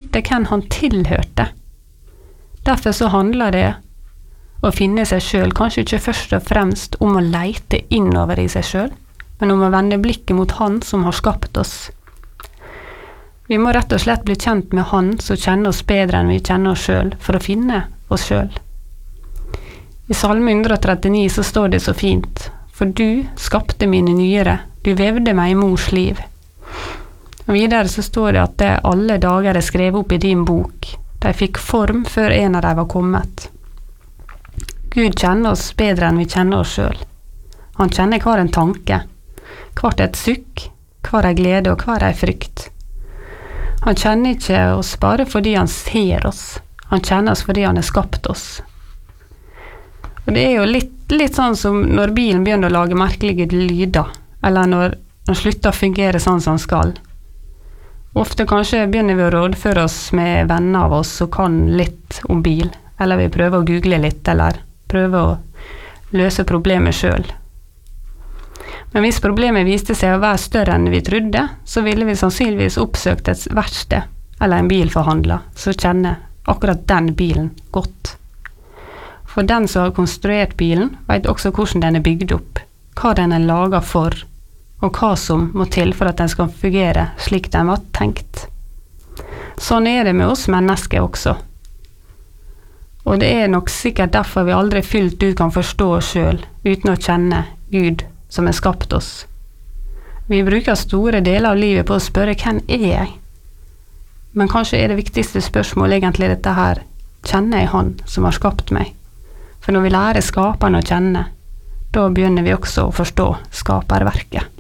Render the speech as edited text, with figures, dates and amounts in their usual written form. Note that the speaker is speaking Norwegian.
vite hvem han tilhørte. Derfor så handler det å finne seg selv, kanskje ikke først og fremst om å leite innover i seg selv, men om å vende blikket mot han som har skapt oss. Vi må rett og slett bli kjent med han som kjenner oss bedre enn vi kjenner oss selv, for å finne oss selv. I Salme 139 så står det så fint: For du skapte mine nyre, du vevde meg i mors liv. Og videre så står det at alle dager er skrevet opp i din bok. De fikk form før en av dem var kommet. Gud kjenner oss bedre enn vi kjenner oss selv. Han kjenner hver en tanke, hvert et sukk, hver en glede og hver en frykt. Han kjenner ikke oss bare fordi han ser oss. Han kjenner oss fordi han har skapt oss. Og det er jo litt sånn som når bilen begynner å lage merkelige lyder, eller når den slutter å fungere sånn som den skal. Ofte kanskje begynner vi å rådføre oss med venner av oss som kan litt om bil, eller vi prøver å google litt, eller prøver å løse problemet selv. Men hvis problemet viste seg å være større enn vi trodde, så ville vi sannsynligvis oppsøkt et verksted eller en bilforhandler som kjenner akkurat den bilen godt. For den som har konstruert bilen, vet også hvordan den er bygd opp, hva den er laget for, og hva som må til for at den skal fungere slik den var tenkt. Sånn er det med oss mennesker også. Og det er nok sikkert derfor vi aldri fullt ut kan forstå oss selv uten å kjenne Gud som har skapt oss. Vi bruker store deler av livet på å spørre hvem er jeg? Men kanskje er det viktigste spørsmålet egentlig dette her: kjenner jeg han som har skapt meg? For når vi lærer skaperen å kjenne, da begynner vi også å forstå skaperverket.